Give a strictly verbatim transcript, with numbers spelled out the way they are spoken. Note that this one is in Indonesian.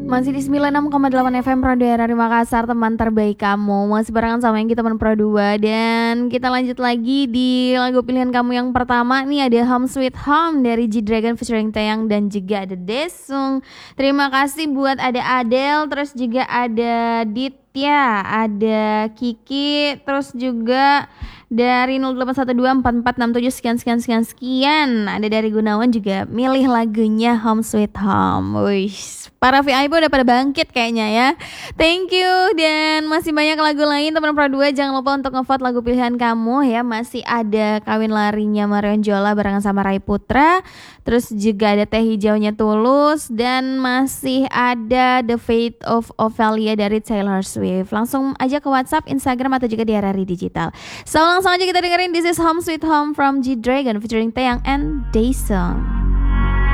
Masih di sembilan puluh enam koma delapan F M Radio R R I Makassar, teman terbaik kamu. Masih barengan sama yang kita teman Pro dua. Dan kita lanjut lagi di lagu pilihan kamu yang pertama. Nih ada Home Sweet Home dari G-Dragon featuring Taeyang dan juga ada Daesung. Terima kasih buat ada Adele, terus juga ada Ditya, ada Kiki, terus juga dari nol delapan satu dua empat empat enam tujuh sekian sekian sekian sekian. Ada dari Gunawan juga milih lagunya Home Sweet Home. Wih, para V I P udah pada bangkit kayaknya ya. Thank you. Dan masih banyak lagu lain teman Pro dua. Jangan lupa untuk ngevote lagu pilihan kamu ya. Masih ada Kawin Larinya Marion Jola barengan sama Rai Putra. Terus juga ada Teh Hijaunya Tulus. Dan masih ada The Fate of Ophelia dari Taylor Swift. Langsung aja ke WhatsApp, Instagram atau juga di R R I Digital. So langsung aja kita dengerin This is Home Sweet Home from G-Dragon featuring Taeyang and Daesung.